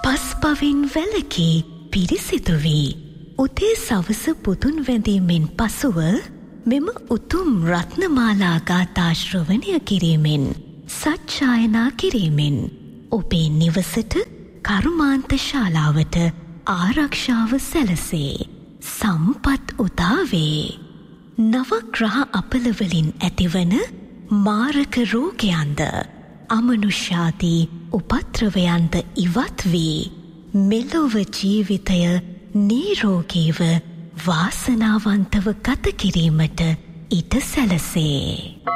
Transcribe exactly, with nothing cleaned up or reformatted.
පස්පවින් වැලකී පිරිසිදු වී උදේ සවස පුතුන් වැඳීමෙන් පසුව මෙම උතුම් රත්නමාලා ගාථා ශ්‍රවණය කිරීමෙන් සජ්ජායනා කිරීමෙන් ඔබේ නිවසට කර්මාන්ත ශාලාවට ආරක්ෂාව සැලසේ සම්පත් උදාවේ. නවග්‍රහ අපලවලින් ඇතිවන මාරක රෝගයන්ද අමනුෂ්‍යාදී උපත්‍රවයන්ද ඉවත් වී මෙලොව ජීවිතය නිරෝගීව වාසනාවන්තව ගත කිරීමට ඉඩ සැලසේ.